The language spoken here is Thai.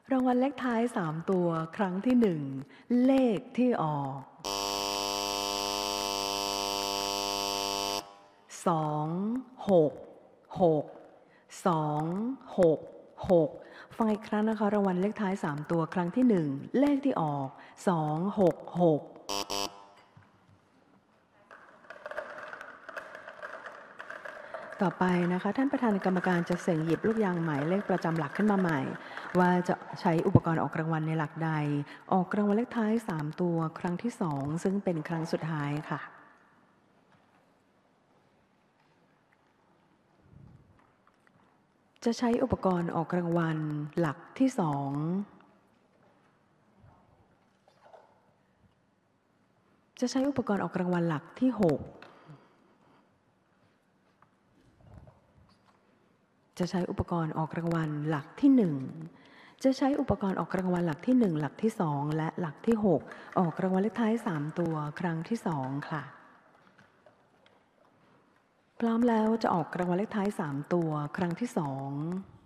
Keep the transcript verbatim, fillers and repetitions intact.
รางวัลเลขท้ายสามตัวครั้งที่หนึ่งเลขที่ออกสองหกหกสองหกหกฟังอีกครั้งนะคะรางวัลเลขท้ายสามตัวครั้งที่หนึ่งเลขที่ออกสองหกหกต่อไปนะคะท่านประธานกรรมการจะเสี่ยงหยิบลูกยางหมายเลขประจำหลักขึ้นมาใหม่ว่าจะใช้อุปกรณ์ออกรางวัลในหลักใดออกรางวัลเลขท้ายสามตัวครั้งที่สองซึ่งเป็นครั้งสุดท้ายค่ะจะใช้อุปกรณ์ออกรางวัลหลักที่สองจะใช้อุปกรณ์ออกรางวัลหลักที่หกจะใช้อุปกรณ์ออกรางวัลหลักที่หนึ่งจะใช้อุปกรณ์ออกรางวัลหลักที่หนึ่งหลักที่สองและหลักที่หกออกรางวัลเลขท้ายสามตัวครั้งที่สองค่ะพร้อมแล้วจะออกรางวัลเลขท้ายสามตัวครั้งที่สอง